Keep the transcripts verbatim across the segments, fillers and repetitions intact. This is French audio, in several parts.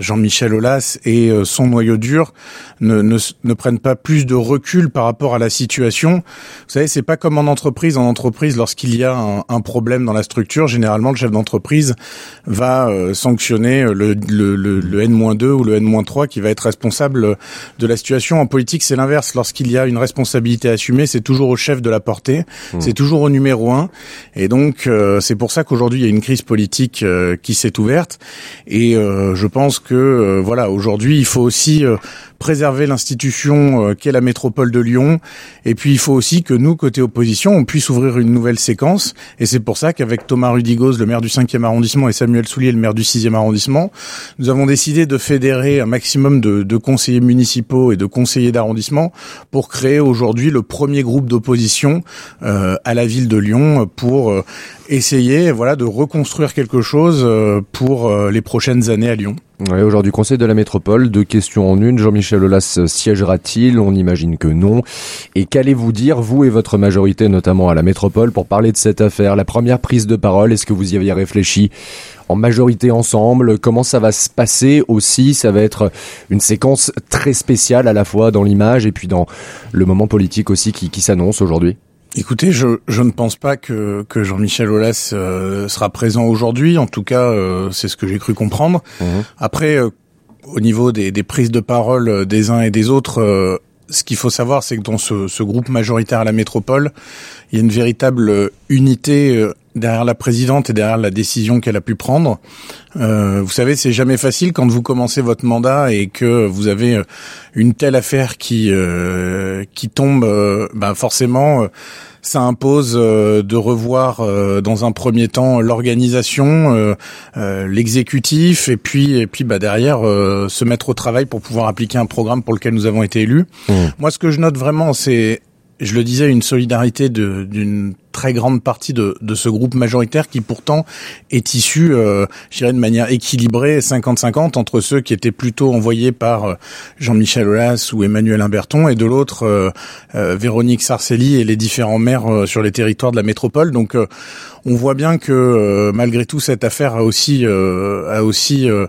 Jean-Michel Aulas et euh, son noyau dur ne, ne, ne prennent pas plus de recul par rapport à la situation. Vous savez, c'est pas comme en entreprise. En entreprise, lorsqu'il y a un, un problème dans la structure, généralement, le chef d'entreprise va euh, sanctionner le, le, le, le N moins deux ou le N moins trois qui va être responsable de la situation. En politique, c'est l'inverse. Lorsqu'il y a une responsabilité assumée, c'est toujours au chef de la porter. Mmh. C'est toujours au numéro un. Et donc, euh, c'est pour ça qu'aujourd'hui, il y a une crise politique euh, qui s'est ouverte. Et euh, je pense que, euh, voilà, aujourd'hui, il faut aussi euh, préserver l'institution euh, qu'est la métropole de Lyon. Et puis, il faut aussi que nous, côté opposition, on puisse ouvrir une nouvelle séquence. Et c'est pour ça qu'avec Thomas Rudigoz, le maire du cinquième arrondissement, et Samuel Soulier, le maire du sixième arrondissement, nous avons décidé de fédérer un maximum de, de conseillers municipaux et de conseillers d'arrondissement pour créer aujourd'hui le premier groupe d'opposition euh, à la ville de Lyon pour euh, essayer, voilà, de reconstruire quelque chose euh, pour euh, les prochaines années à Lyon. Oui, aujourd'hui, Conseil de la Métropole, deux questions en une. Jean-Michel Aulas siégera-t-il? On imagine que non. Et qu'allez-vous dire, vous et votre majorité, notamment à la Métropole, pour parler de cette affaire? La première prise de parole, est-ce que vous y aviez réfléchi en majorité ensemble? Comment ça va se passer aussi? Ça va être une séquence très spéciale à la fois dans l'image et puis dans le moment politique aussi qui, qui s'annonce aujourd'hui. Écoutez, je, je ne pense pas que, que Jean-Michel Aulas euh, sera présent aujourd'hui. En tout cas, euh, c'est ce que j'ai cru comprendre. Mmh. Après, euh, au niveau des, des prises de parole des uns et des autres, euh, ce qu'il faut savoir, c'est que dans ce, ce groupe majoritaire à la métropole, il y a une véritable unité euh, derrière la présidente et derrière la décision qu'elle a pu prendre. Euh, vous savez, c'est jamais facile quand vous commencez votre mandat et que vous avez une telle affaire qui euh, qui tombe. Euh, ben forcément, euh, ça impose euh, de revoir euh, dans un premier temps l'organisation, euh, euh, l'exécutif, et puis et puis bah derrière euh, se mettre au travail pour pouvoir appliquer un programme pour lequel nous avons été élus. Mmh. Moi, ce que je note vraiment, c'est, je le disais, une solidarité de, d'une très grande partie de, de ce groupe majoritaire qui pourtant est issu, euh, je dirais de manière équilibrée, cinquante cinquante, entre ceux qui étaient plutôt envoyés par euh, Jean-Michel Aulas ou Emmanuel Imberton, et de l'autre euh, euh, Véronique Sarcelli et les différents maires euh, sur les territoires de la métropole. Donc euh, on voit bien que euh, malgré tout, cette affaire a aussi euh, a aussi euh,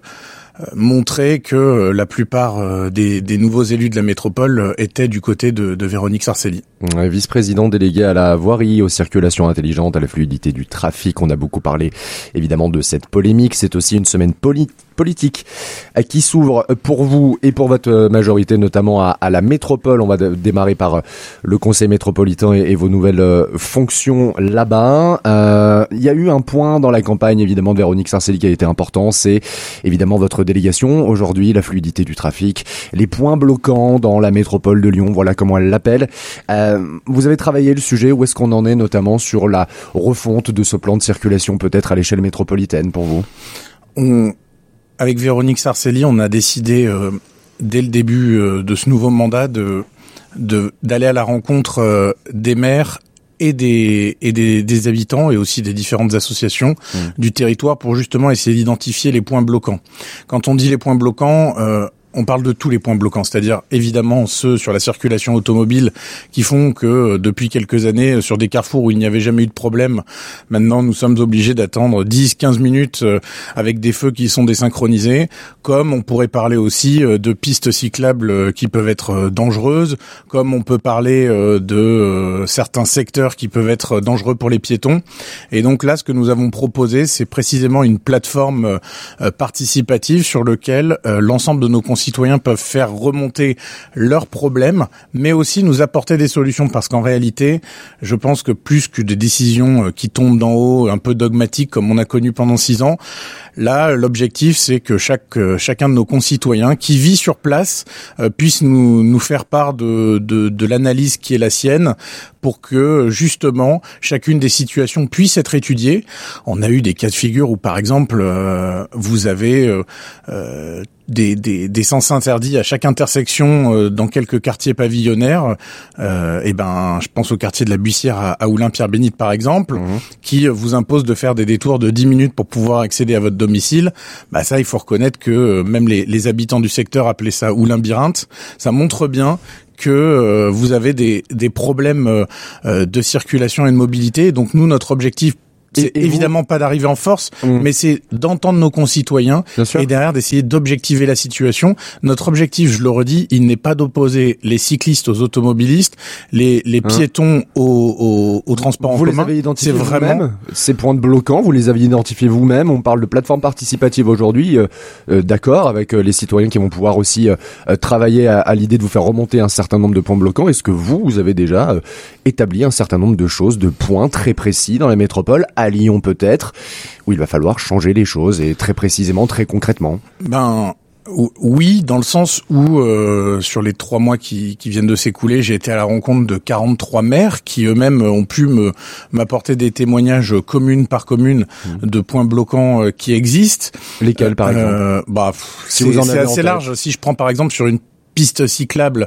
montrer que la plupart des, des nouveaux élus de la métropole étaient du côté de, de Véronique Sarcelli. Vice-président délégué à la voirie, aux circulations intelligentes, à la fluidité du trafic. On a beaucoup parlé évidemment de cette polémique. C'est aussi une semaine poli- politique qui s'ouvre pour vous et pour votre majorité, notamment à, à la métropole. On va d- démarrer par le conseil métropolitain et, et vos nouvelles fonctions là-bas. Euh, il y a eu un point dans la campagne évidemment de Véronique Sarcelli qui a été important. C'est évidemment votre délégation aujourd'hui, la fluidité du trafic, les points bloquants dans la métropole de Lyon, voilà comment elle l'appelle. Euh, vous avez travaillé le sujet, où est-ce qu'on en est notamment sur la refonte de ce plan de circulation peut-être à l'échelle métropolitaine pour vous? On, avec Véronique Sarcelli, on a décidé euh, dès le début euh, de ce nouveau mandat de, de d'aller à la rencontre euh, des maires et des et des, des habitants et aussi des différentes associations mmh. du territoire pour justement essayer d'identifier les points bloquants. Quand on dit les points bloquants, euh, on parle de tous les points bloquants, c'est-à-dire évidemment ceux sur la circulation automobile qui font que depuis quelques années, sur des carrefours où il n'y avait jamais eu de problème, maintenant nous sommes obligés d'attendre dix à quinze minutes avec des feux qui sont désynchronisés, comme on pourrait parler aussi de pistes cyclables qui peuvent être dangereuses, comme on peut parler de certains secteurs qui peuvent être dangereux pour les piétons. Et donc là, ce que nous avons proposé, c'est précisément une plateforme participative sur laquelle l'ensemble de nos concitoyens citoyens peuvent faire remonter leurs problèmes, mais aussi nous apporter des solutions, parce qu'en réalité, je pense que plus que des décisions qui tombent d'en haut, un peu dogmatiques comme on a connu pendant six ans, là, l'objectif, c'est que chaque chacun de nos concitoyens qui vit sur place euh, puisse nous nous faire part de, de de l'analyse qui est la sienne, pour que justement chacune des situations puisse être étudiée. On a eu des cas de figure où, par exemple, euh, vous avez euh, euh, des, des, des sens interdits à chaque intersection euh, dans quelques quartiers pavillonnaires. Euh, et ben, je pense au quartier de la Buissière à, à Oulin-Pierre-Bénite, par exemple, mmh. qui vous impose de faire des détours de dix minutes pour pouvoir accéder à votre domicile. Bah ça, il faut reconnaître que euh, même les, les habitants du secteur appelaient ça Oulin-Birinthe. Ça montre bien que euh, vous avez des, des problèmes euh, de circulation et de mobilité. Donc nous, notre objectif, c'est et, et évidemment vous... pas d'arriver en force, mmh. mais c'est d'entendre nos concitoyens et derrière d'essayer d'objectiver la situation. Notre objectif, je le redis, il n'est pas d'opposer les cyclistes aux automobilistes, les, les hein. piétons aux, aux, aux transports vous en les commun. Avez identifiés c'est vraiment ces points de bloquants, vous les aviez identifiés vous-même. On parle de plateforme participative aujourd'hui, euh, euh, d'accord, avec euh, les citoyens qui vont pouvoir aussi euh, euh, travailler à, à l'idée de vous faire remonter un certain nombre de points bloquants. Est-ce que vous, vous avez déjà euh, établi un certain nombre de choses, de points très précis dans la métropole, à Lyon peut-être, où il va falloir changer les choses et très précisément, très concrètement? Ben oui, dans le sens où euh, sur les trois mois qui, qui viennent de s'écouler, j'ai été à la rencontre de quarante-trois maires qui eux-mêmes ont pu me m'apporter des témoignages commune par commune mmh. de points bloquants euh, qui existent. Lesquels par exemple euh, Bah, si c'est, vous en c'est assez large. Si je prends par exemple sur une piste cyclable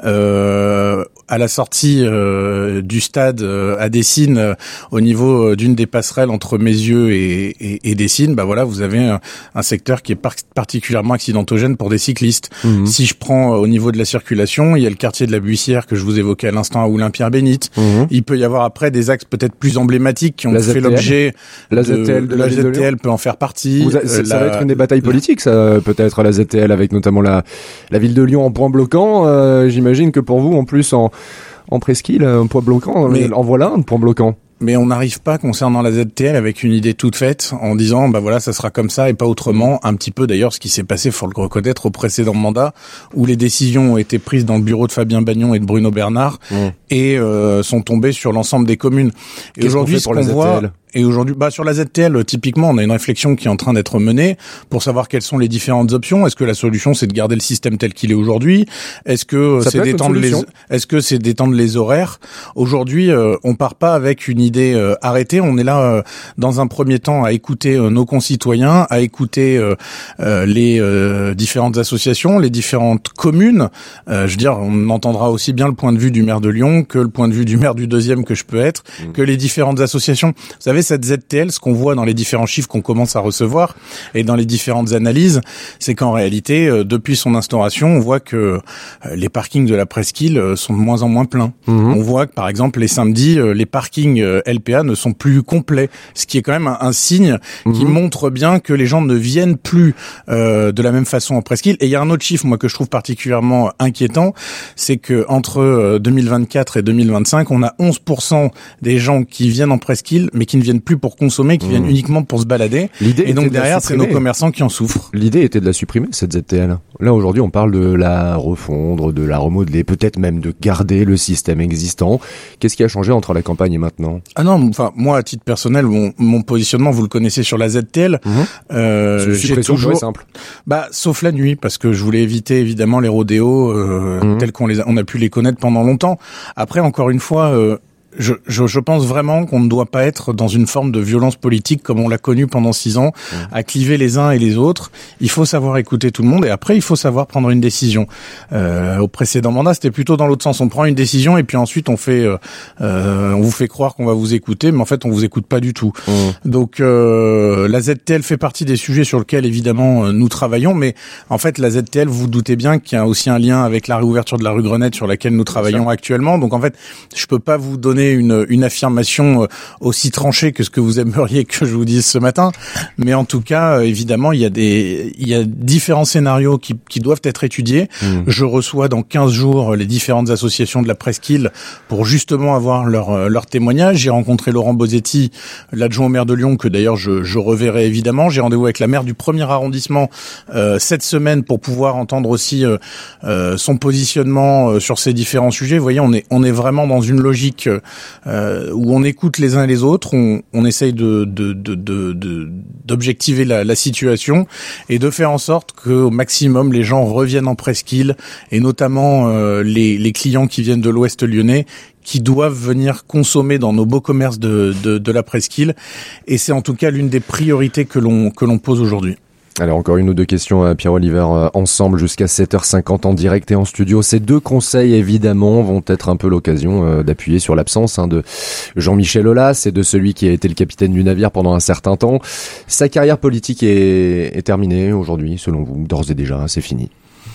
euh, à la sortie euh, du stade euh, à Dessines, euh, au niveau euh, d'une des passerelles entre Mézieux et, et, et Dessines, bah voilà, vous avez un, un secteur qui est par- particulièrement accidentogène pour des cyclistes. Mmh. Si je prends euh, au niveau de la circulation, il y a le quartier de la Buissière que je vous évoquais à l'instant à Oulin-Pierre-Bénite. Mmh. Il peut y avoir après des axes peut-être plus emblématiques qui ont la fait Z T L. l'objet la de, Z T L de, de la Z T L peut en faire partie. Vous a, ça, euh, ça la, va être une des batailles politiques, ça peut-être la Z T L avec notamment la la ville de Lyon en point bloquant. Euh, j'imagine que pour vous en plus en En presqu'île, un point bloquant, mais en voilà un point bloquant. Mais on n'arrive pas concernant la Z T L avec une idée toute faite en disant bah voilà ça sera comme ça et pas autrement. Un petit peu d'ailleurs ce qui s'est passé, faut le reconnaître, au précédent mandat où les décisions ont été prises dans le bureau de Fabien Bagnon et de Bruno Bernard mmh. et euh, sont tombées sur l'ensemble des communes. Et Qu'est-ce aujourd'hui qu'on fait pour ce qu'on la Z T L voit et aujourd'hui bah sur la Z T L typiquement on a une réflexion qui est en train d'être menée pour savoir quelles sont les différentes options. Est-ce que la solution c'est de garder le système tel qu'il est aujourd'hui? Est-ce que ça c'est d'étendre les est-ce que c'est d'étendre les horaires? Aujourd'hui euh, on part pas avec une idée euh, arrêtée. On est là euh, dans un premier temps à écouter euh, nos concitoyens, à écouter euh, euh, les euh, différentes associations, les différentes communes. Euh, je veux dire, on entendra aussi bien le point de vue du maire de Lyon que le point de vue du maire du deuxième que je peux être, mmh. que les différentes associations. Vous savez, cette Z T L, ce qu'on voit dans les différents chiffres qu'on commence à recevoir et dans les différentes analyses, c'est qu'en réalité, euh, depuis son instauration, on voit que euh, les parkings de la presqu'île euh, sont de moins en moins pleins. Mmh. On voit que, par exemple, les samedis, euh, les parkings euh, L P A ne sont plus complet, ce qui est quand même un, un signe mmh. qui montre bien que les gens ne viennent plus euh, de la même façon en presqu'île. Et il y a un autre chiffre, moi, que je trouve particulièrement inquiétant, c'est que entre euh, deux mille vingt-quatre et deux mille vingt-cinq, on a onze pour cent des gens qui viennent en presqu'île, mais qui ne viennent plus pour consommer, qui mmh. viennent uniquement pour se balader. L'idée et donc de derrière, c'est nos commerçants qui en souffrent. L'idée était de la supprimer, cette Z T L. Là, aujourd'hui, on parle de la refondre, de la remodeler, peut-être même de garder le système existant. Qu'est-ce qui a changé entre la campagne et maintenant? Ah non, enfin, moi, à titre personnel, mon, mon positionnement, vous le connaissez sur la Z T L. Mmh. Euh, j'ai toujours simple. Bah, sauf la nuit, parce que je voulais éviter évidemment les rodéos euh, mmh. tels qu'on les a, on a pu les connaître pendant longtemps. Après, encore une fois. Euh, Je, je, je pense vraiment qu'on ne doit pas être dans une forme de violence politique comme on l'a connu pendant six ans, mmh. à cliver les uns et les autres. Il faut savoir écouter tout le monde et après il faut savoir prendre une décision. Euh, au précédent mandat, c'était plutôt dans l'autre sens. On prend une décision et puis ensuite on fait, euh, euh, on vous fait croire qu'on va vous écouter, mais en fait on vous écoute pas du tout. Mmh. Donc euh, la Z T L fait partie des sujets sur lesquels évidemment nous travaillons, mais en fait la Z T L, vous vous doutez bien qu'il y a aussi un lien avec la réouverture de la rue Grenette sur laquelle nous travaillons actuellement. Donc en fait, je peux pas vous donner Une, une affirmation aussi tranchée que ce que vous aimeriez que je vous dise ce matin, mais en tout cas, évidemment, il y a des, il y a différents scénarios qui, qui doivent être étudiés. Mmh. Je reçois dans quinze jours les différentes associations de la presqu'île pour justement avoir leur, leur témoignage. J'ai rencontré Laurent Bosetti, l'adjoint au maire de Lyon, que d'ailleurs je, je reverrai évidemment. J'ai rendez-vous avec la maire du premier arrondissement euh, cette semaine pour pouvoir entendre aussi euh, euh, son positionnement euh, sur ces différents sujets. Vous voyez, on est, on est vraiment dans une logique euh, Euh, où on écoute les uns et les autres, on, on essaye de, de, de, de, de d'objectiver la, la situation et de faire en sorte qu'au maximum les gens reviennent en presqu'île et notamment euh, les, les clients qui viennent de l'Ouest lyonnais qui doivent venir consommer dans nos beaux commerces de, de, de la presqu'île et c'est en tout cas l'une des priorités que l'on, que l'on pose aujourd'hui. Alors encore une ou deux questions à Pierre-Oliver euh, ensemble jusqu'à sept heures cinquante en direct et en studio. Ces deux conseils évidemment vont être un peu l'occasion euh, d'appuyer sur l'absence hein, de Jean-Michel Aulas et de celui qui a été le capitaine du navire pendant un certain temps. Sa carrière politique est, est terminée aujourd'hui selon vous, d'ores et déjà, c'est fini?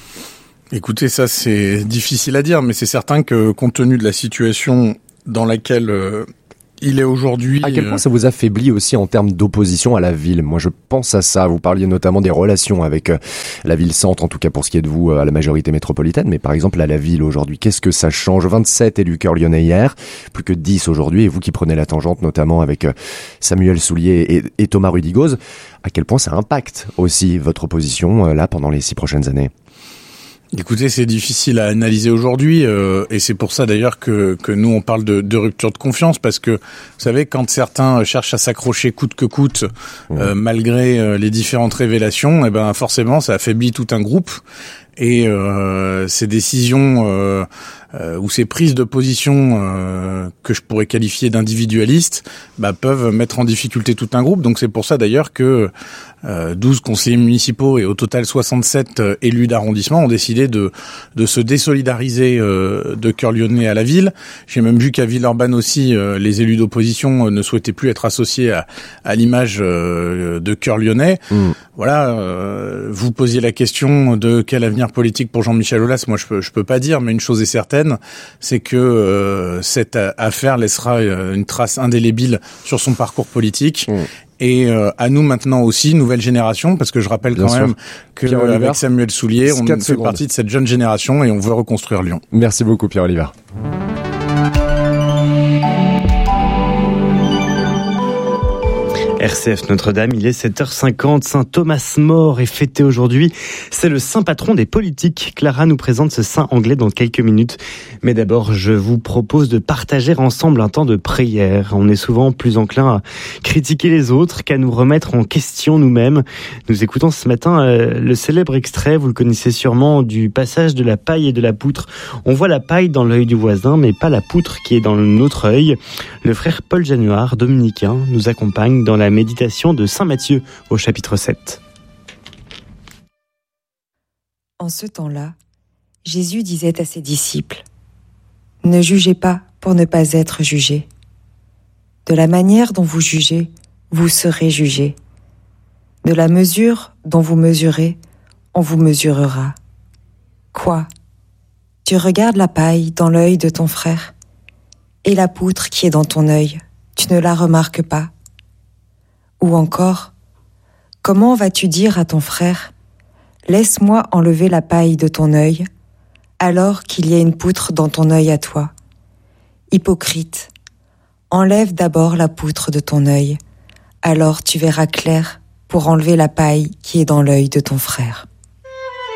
Écoutez, ça c'est difficile à dire, mais c'est certain que compte tenu de la situation dans laquelle euh, Il est aujourd'hui... À quel point ça vous affaiblit aussi en termes d'opposition à la ville? Moi, je pense à ça. Vous parliez notamment des relations avec euh, la ville-centre, en tout cas pour ce qui est de vous, euh, à la majorité métropolitaine. Mais par exemple, à la ville aujourd'hui, qu'est-ce que ça change? vingt-sept élus cœur lyonnais hier, plus que dix aujourd'hui. Et vous qui prenez la tangente, notamment avec euh, Samuel Soulier et, et Thomas Rudigoz, à quel point ça impacte aussi votre opposition euh, là pendant les six prochaines années? Écoutez, c'est difficile à analyser aujourd'hui, euh, et c'est pour ça d'ailleurs que que nous on parle de, de rupture de confiance, parce que vous savez, quand certains cherchent à s'accrocher coûte que coûte, mmh. euh, malgré euh, les différentes révélations, et ben forcément ça affaiblit tout un groupe, et euh, ces décisions euh, euh, ou ces prises de position euh, que je pourrais qualifier d'individualistes, bah, peuvent mettre en difficulté tout un groupe. Donc c'est pour ça d'ailleurs que euh, douze conseillers municipaux et au total soixante-sept euh, élus d'arrondissement ont décidé de de se désolidariser euh, de Cœur Lyonnais à la ville. J'ai même vu qu'à Villeurbanne aussi, euh, les élus d'opposition euh, ne souhaitaient plus être associés à, à l'image euh, de Cœur Lyonnais. Mmh. Voilà, euh, vous posiez la question de quel avenir politique pour Jean-Michel Aulas. Moi, je peux, je peux pas dire, mais une chose est certaine, c'est que euh, cette affaire laissera une trace indélébile sur son parcours politique. Mmh. Et euh, à nous maintenant aussi, nouvelle génération, parce que je rappelle Bien quand sûr. même que euh, avec Samuel Soulier, on fait secondes. partie de cette jeune génération et on veut reconstruire Lyon. Merci beaucoup, Pierre Oliver. R C F Notre-Dame, il est sept heures cinquante. Saint Thomas More est fêté aujourd'hui. C'est le saint patron des politiques. Clara nous présente ce saint anglais dans quelques minutes. Mais d'abord, je vous propose de partager ensemble un temps de prière. On est souvent plus enclin à critiquer les autres qu'à nous remettre en question nous-mêmes. Nous écoutons ce matin euh, le célèbre extrait, vous le connaissez sûrement, du passage de la paille et de la poutre. On voit la paille dans l'œil du voisin, mais pas la poutre qui est dans notre œil. Le frère Paul Januard, dominicain, nous accompagne dans la méditation de Saint Matthieu au chapitre sept. En ce temps-là, Jésus disait à ses disciples : « Ne jugez pas pour ne pas être jugés. De la manière dont vous jugez, vous serez jugés. De la mesure dont vous mesurez, on vous mesurera. Quoi ? Tu regardes la paille dans l'œil de ton frère, et la poutre qui est dans ton œil, tu ne la remarques pas ? Ou encore, comment vas-tu dire à ton frère : laisse-moi enlever la paille de ton œil, alors qu'il y a une poutre dans ton œil à toi ? Hypocrite, enlève d'abord la poutre de ton œil, alors tu verras clair pour enlever la paille qui est dans l'œil de ton frère.